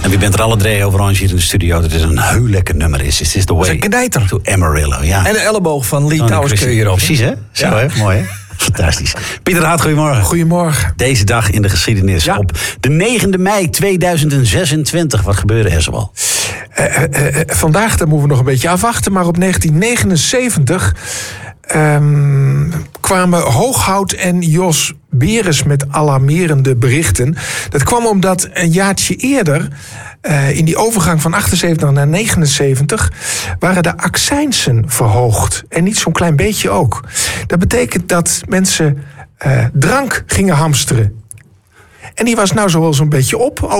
En wie bent er alle drie over hier in de studio? Dat is een heel lekker nummer. Is The Way een knijter. to Amarillo. Ja. En de elleboog van Lee Towers kun je hierop. Precies, hè? Zo, hè? Mooi, hè? Fantastisch. Pieter Haat, goedemorgen. Goedemorgen. Deze dag in de geschiedenis. Ja. Op de 9e mei 2026. Wat gebeurde er zoal? Vandaag, daar moeten we nog een beetje afwachten. Maar op 1979 kwamen Hooghout en Jos Beres met alarmerende berichten. Dat kwam omdat een jaartje eerder, in die overgang van 78 naar 79... waren de accijnsen verhoogd. En niet zo'n klein beetje ook. Dat betekent dat mensen drank gingen hamsteren. En die was nou zo wel zo'n beetje op.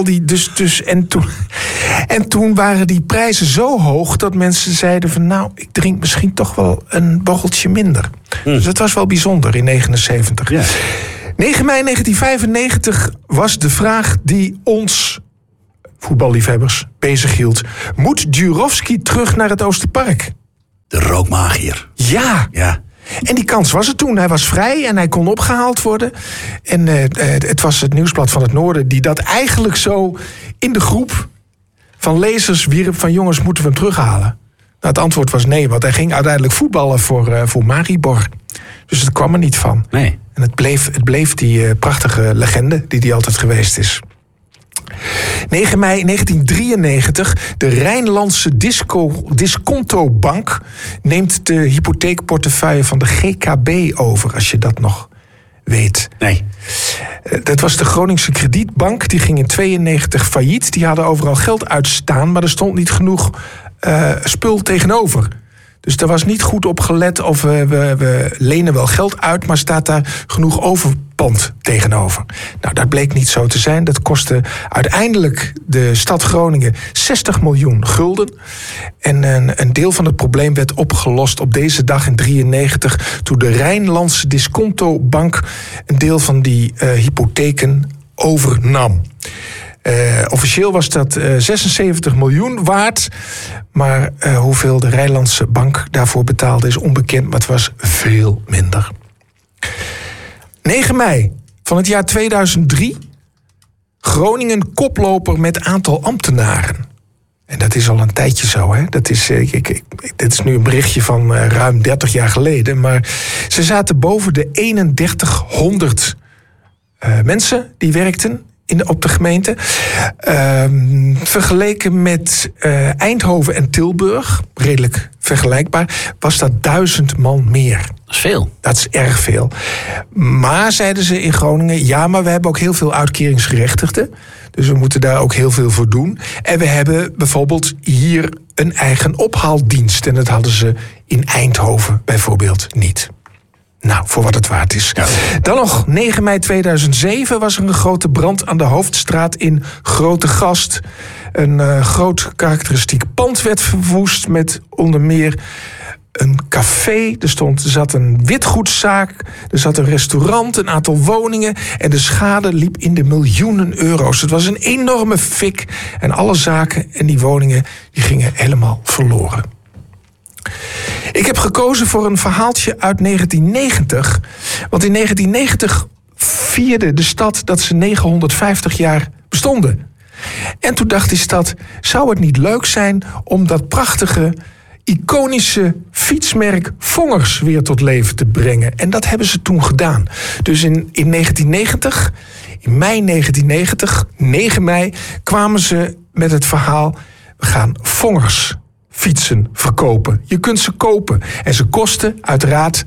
En toen waren die prijzen zo hoog dat mensen zeiden van nou, ik drink misschien toch wel een borreltje minder. Dus dat was wel bijzonder in 79. Ja. 9 mei 1995 was de vraag die ons, voetballiefhebbers, bezighield. Moet Djurovski terug naar het Oosterpark? De rookmagier. Ja. Ja. En die kans was er toen. Hij was vrij en hij kon opgehaald worden. En het was het Nieuwsblad van het Noorden die dat eigenlijk zo in de groep van lezers wierp van jongens, moeten we hem terughalen? Nou, het antwoord was nee, want hij ging uiteindelijk voetballen voor Maribor. Dus het kwam er niet van. Nee. En het bleef die prachtige legende die altijd geweest is. 9 mei 1993. De Rijnlandse Discontobank neemt de hypotheekportefeuille van de GKB over, als je dat nog weet. Nee. Dat was de Groningse Kredietbank. Die ging in 92 failliet. Die hadden overal geld uitstaan, maar er stond niet genoeg spul tegenover. Dus er was niet goed op gelet of we lenen wel geld uit, maar staat daar genoeg overpand tegenover. Nou, dat bleek niet zo te zijn. Dat kostte uiteindelijk de stad Groningen 60 miljoen gulden. En een deel van het probleem werd opgelost op deze dag in 93... toen de Rijnlandse Discontobank een deel van die hypotheken overnam. Officieel was dat 76 miljoen waard. Maar hoeveel de Rijnlandse bank daarvoor betaalde is onbekend. Maar het was veel minder. 9 mei van het jaar 2003. Groningen koploper met aantal ambtenaren. En dat is al een tijdje zo, hè? Dat is, dit is nu een berichtje van ruim 30 jaar geleden. Maar ze zaten boven de 3100 mensen die werkten op de gemeente. Vergeleken met Eindhoven en Tilburg, redelijk vergelijkbaar, was dat 1000 man meer. Dat is veel. Dat is erg veel. Maar, zeiden ze in Groningen, ja, maar we hebben ook heel veel uitkeringsgerechtigden. Dus we moeten daar ook heel veel voor doen. En we hebben bijvoorbeeld hier een eigen ophaaldienst. En dat hadden ze in Eindhoven bijvoorbeeld niet. Nou, voor wat het waard is. Ja. Dan nog 9 mei 2007 was er een grote brand aan de Hoofdstraat in Grootegast. Een groot karakteristiek pand werd verwoest met onder meer een café. Er zat een witgoedzaak, er zat een restaurant, een aantal woningen. En de schade liep in de miljoenen euro's. Het was een enorme fik. En alle zaken en die woningen die gingen helemaal verloren. Ik heb gekozen voor een verhaaltje uit 1990. Want in 1990 vierde de stad dat ze 950 jaar bestonden. En toen dacht die stad, zou het niet leuk zijn om dat prachtige, iconische fietsmerk Vongers weer tot leven te brengen. En dat hebben ze toen gedaan. Dus in 1990, in mei 1990, 9 mei, kwamen ze met het verhaal, we gaan Vongers fietsen verkopen. Je kunt ze kopen. En ze kosten uiteraard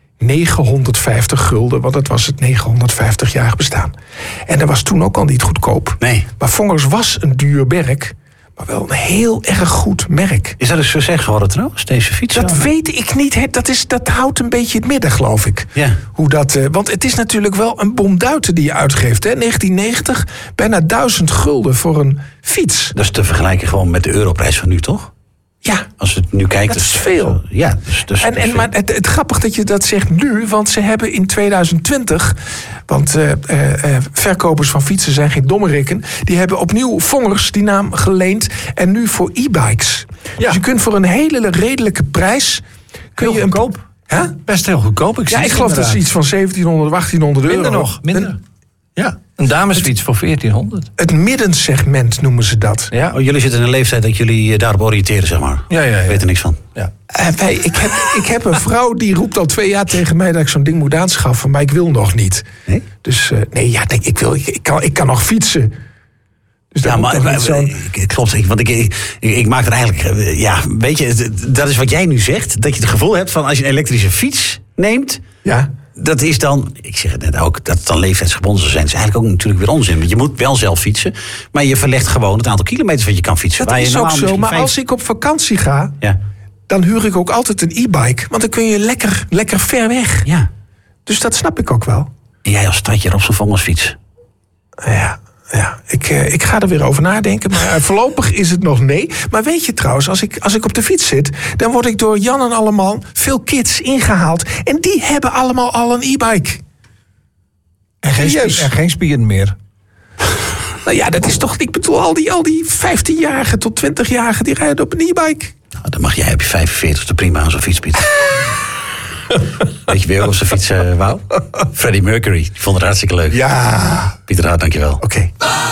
950 gulden, want dat was het 950-jarig bestaan. En dat was toen ook al niet goedkoop. Nee. Maar Vongers was een duur merk, maar wel een heel erg goed merk. Is dat een succes geworden trouwens, deze fiets? Dat weet ik niet. Dat houdt een beetje het midden, geloof ik. Ja. Hoe dat, want het is natuurlijk wel een bomduiten die je uitgeeft. Hè? 1990, bijna 1000 gulden voor een fiets. Dat is te vergelijken gewoon met de europrijs van nu, toch? Ja, als we het nu kijken. Dat is veel. Ja, dus maar het grappig dat je dat zegt nu, want ze hebben in 2020, want verkopers van fietsen zijn geen dommerikken, die hebben opnieuw Vongers die naam geleend en nu voor e-bikes. Ja. Dus je kunt voor een hele redelijke prijs kun je goedkoop. Huh? Best heel goedkoop. Ik geloof dat is iets van 1700, 1800 euro. Minder nog. Ja. Een damesfiets voor 1400. Het middensegment noemen ze dat. Ja, Oh, jullie zitten in een leeftijd dat jullie daarop oriënteren, zeg maar. Ja. Ik weet er niks van. Ja. Ik heb een vrouw die roept al 2 jaar tegen mij dat ik zo'n ding moet aanschaffen, maar ik wil nog niet. Nee? Dus ik kan nog fietsen. Dus Ja, maar klopt. Want ik maak er eigenlijk... weet je, dat is wat jij nu zegt. Dat je het gevoel hebt van als je een elektrische fiets neemt... Ja. Dat is dan, ik zeg het net ook, dat het dan leeftijdsgebonden zou zijn. Dat is eigenlijk ook natuurlijk weer onzin. Want je moet wel zelf fietsen. Maar je verlegt gewoon het aantal kilometers wat je kan fietsen. Dat is ook zo, maar als ik op vakantie ga... Ja. Dan huur ik ook altijd een e-bike. Want dan kun je lekker ver weg. Ja. Dus dat snap ik ook wel. En jij als stadje op zo'n vongelsfiets. Ja. Ik ga er weer over nadenken. Maar voorlopig is het nog nee. Maar weet je trouwens, als ik op de fiets zit... dan word ik door Jan en allemaal veel kids ingehaald. En die hebben allemaal al een e-bike. En geen spieren meer. Nou ja, dat is toch... Ik bedoel, al die 15-jarigen tot 20-jarigen... die rijden op een e-bike. Nou, dan mag jij op je 45ste prima aan zo'n fiets fietsen. Weet je weer op zijn fiets, Wouw? Freddie Mercury, die vond het hartstikke leuk. Ja. Pieter Hart, dankjewel. Oké.